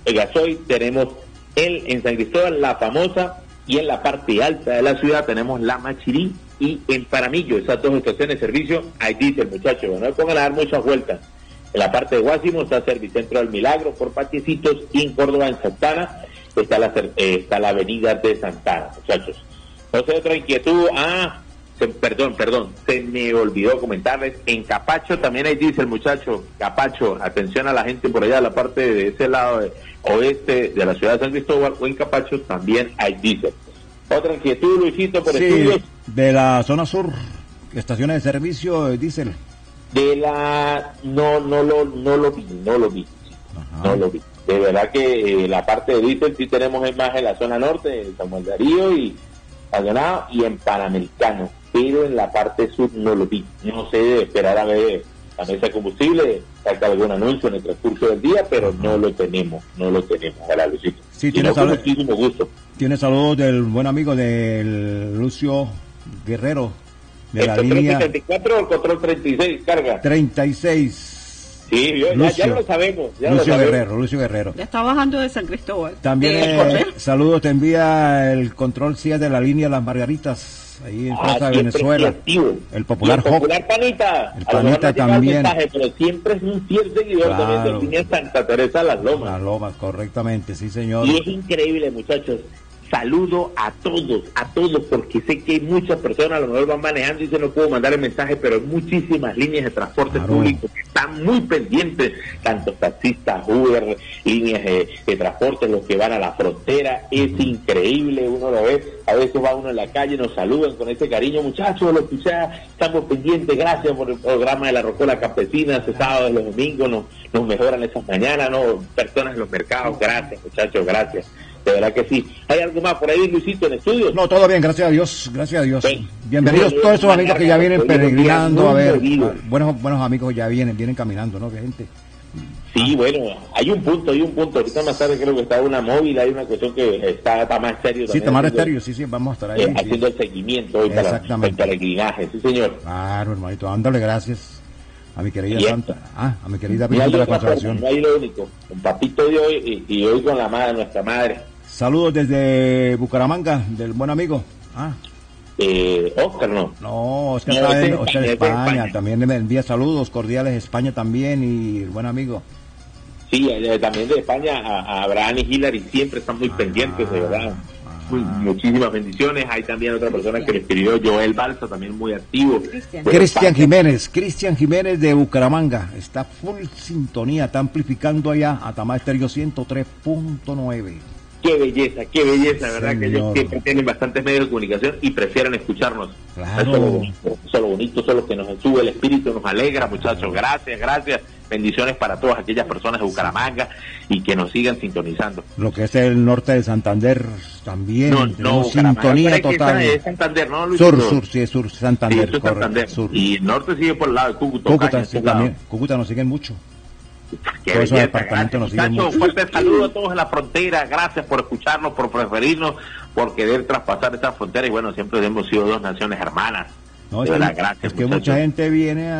Oiga, hoy tenemos en San Cristóbal la famosa, y en la parte alta de la ciudad tenemos la Machirí, y en Paramillo, esas dos estaciones de servicio, hay diésel, muchachos, no me pongan a dar muchas vueltas. En la parte de Guásimo está Servicentro del Milagro por Patiecitos, y en Córdoba, en Santana, está la avenida de Santana, muchachos. Entonces, otra inquietud, perdón, se me olvidó comentarles, en Capacho también hay diésel, muchachos. Capacho, atención a la gente por allá, de la parte de ese lado oeste de la ciudad de San Cristóbal, o en Capacho también hay diésel. Otra inquietud, Luisito, por estudios. De la zona sur, estaciones de servicio de diésel. No lo vi. De verdad que la parte de diésel sí tenemos más en la zona norte, de San Juan Darío y Maldonado, y en Panamericano, pero en la parte sur no lo vi. No sé, de esperar a ver la mesa de combustible, saca algún anuncio en el transcurso del día, pero no lo tenemos. Ojalá, Luisito. Sí, tiene muchísimo gusto. Tiene saludos del buen amigo del Lucio Guerrero, de la línea 34 o el control 36, carga. 36. Sí, ya lo sabemos. Lucio Guerrero. Ya está bajando de San Cristóbal. También saludos te envía el control 100 de la línea Las Margaritas, ahí en Plaza de Venezuela. El popular Panita. El Panita también. Pero siempre es un fiel seguidor también de la línea Santa Teresa Las Lomas. Las Lomas, correctamente, sí señor. Y es increíble, muchachos. Saludo a todos, porque sé que hay muchas personas, a lo mejor van manejando y se no puedo mandar el mensaje, pero hay muchísimas líneas de transporte público que están muy pendientes, tanto taxistas, Uber, líneas de transporte, los que van a la frontera. Es increíble, uno lo ve, a veces va uno en la calle, nos saludan con ese cariño, muchachos, los que ya estamos pendientes, gracias por el programa de la Rocola Campesina, ese sábado y los domingos nos mejoran esas mañanas, personas en los mercados, gracias, muchachos, gracias. De verdad que sí. ¿Hay algo más por ahí, Luisito, en estudios? No, todo bien, gracias a Dios. Bienvenidos todos esos amigos que ya vienen peregrinando, a ver, buenos amigos ya vienen caminando, ¿no? Que gente. Sí, bueno, hay un punto. Ahorita más tarde creo que está una móvil, hay una cuestión que está más serio. Sí, está más serio, sí, vamos a estar ahí. Haciendo el seguimiento hoy para el peregrinaje, sí, señor. Claro, hermanito, ándale, gracias. A mi querida Santa, a mi querida Virgen de la Consolación. No hay lo único, con papito de hoy y hoy con nuestra madre. Saludos desde Bucaramanga, del buen amigo. Oscar, ¿no? No, Oscar está en España. También me envía saludos cordiales España también, y el buen amigo. Sí, también de España a Abraham y Hillary siempre están muy pendientes, de verdad. Muchísimas bendiciones. Hay también otra persona que le escribió, Joel Balsa, también muy activo. Cristian Jiménez de Bucaramanga, está full sintonía, está amplificando allá a Tamá Estéreo 103.9. Qué belleza, ¿verdad? Señor. Que ellos siempre tienen bastantes medios de comunicación y prefieren escucharnos. Claro. Eso es lo bonito, eso es lo que nos sube el espíritu, nos alegra, muchachos. Gracias. Bendiciones para todas aquellas personas de Bucaramanga y que nos sigan sintonizando. Lo que es el norte de Santander también. No, sintonía total. Es Santander, ¿no, Luis? Sur, Santander. Sí, Santander. Sur. Y el norte sigue por el lado de Cúcuta. Cúcuta nos siguen mucho. Qué belleza, gracias, fuerte saludo a todos en la frontera, gracias por escucharnos, por preferirnos, por querer traspasar esta frontera, y bueno, siempre hemos sido dos naciones hermanas. No, de verdad, gracias. Es que mucha gente viene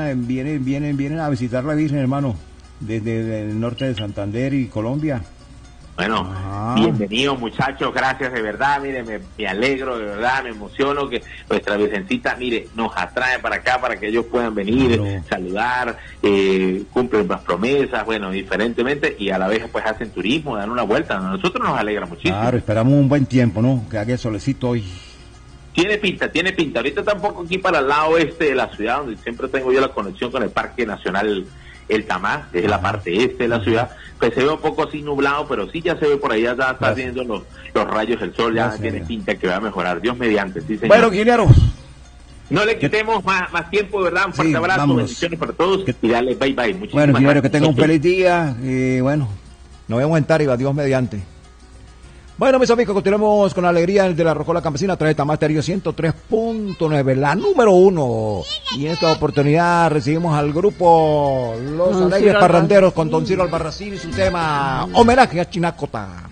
a visitar la Virgen, hermano, desde el norte de Santander y Colombia. Bueno, bienvenidos, muchachos, gracias de verdad, mire, me alegro, de verdad, me emociono que nuestra Virgencita, mire, nos atrae para acá para que ellos puedan venir, saludar, cumplen las promesas, bueno, diferentemente, y a la vez pues hacen turismo, dan una vuelta. A nosotros nos alegra muchísimo. Claro, esperamos un buen tiempo, ¿no? Que haga solecito hoy. Tiene pinta. Ahorita tampoco aquí para el lado este de la ciudad, donde siempre tengo yo la conexión con el Parque Nacional El Tamá, que es la parte este de la ciudad, pues se ve un poco así nublado, pero sí ya se ve por ahí, ya está viendo los rayos del sol, ya tiene pinta que va a mejorar, Dios mediante, sí, señor. Bueno, Guillermo, no le quitemos más tiempo, ¿verdad? Un fuerte abrazo, vámonos. Bendiciones para todos, y dale bye. Muchísimas bueno, Guillermo, gracias. Que tenga un feliz día, y bueno, nos vemos en Tariba, Dios mediante. Bueno, mis amigos, continuamos con la alegría de la Rocola Campesina a través de Tamá Estéreo 103.9, la número 1. Y en esta oportunidad recibimos al grupo Los Alegres Parranderos con Don Ciro Albarracín y su tema Homenaje a Chinacota.